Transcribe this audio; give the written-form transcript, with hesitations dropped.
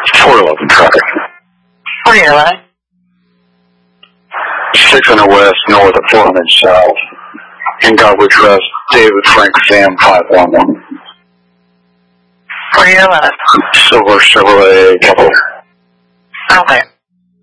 411 traffic. 411. 600 West, north of 400 South. In Godwood Trust, David Frank Sam 511. 411. Silver Chevrolet Cavalier. Okay.